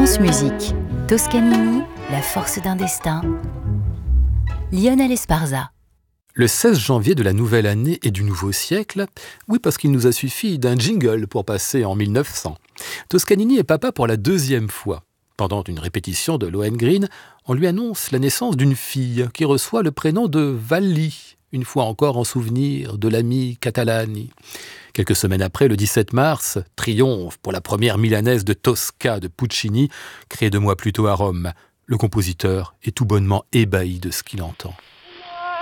France Musique, Toscanini, la force d'un destin. Lionel Esparza. Le 16 janvier de la nouvelle année et du nouveau siècle, oui parce qu'il nous a suffi d'un jingle pour passer en 1900. Toscanini est papa pour la deuxième fois. Pendant une répétition de Lohengrin, on lui annonce la naissance d'une fille qui reçoit le prénom de Valli, une fois encore en souvenir de l'ami Catalani. Quelques semaines après, le 17 mars, triomphe pour la première milanaise de Tosca de Puccini, créée 2 mois plus tôt à Rome. Le compositeur est tout bonnement ébahi de ce qu'il entend.